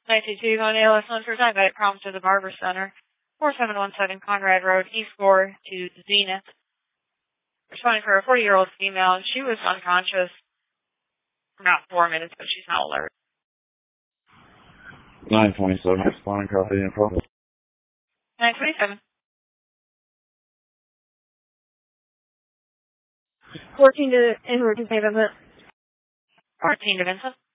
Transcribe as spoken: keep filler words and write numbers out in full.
nine two two on A L S one for diabetic problems to the Barber Center. four seven one seven Conrad Road, East Gore to Zenith. Responding for a forty-year-old female. She was unconscious for about four minutes, but she's not alert. nine twenty-seven, responding copy info. nine twenty-seven. fourteen to Edward to Vincent. fourteen to Vincent.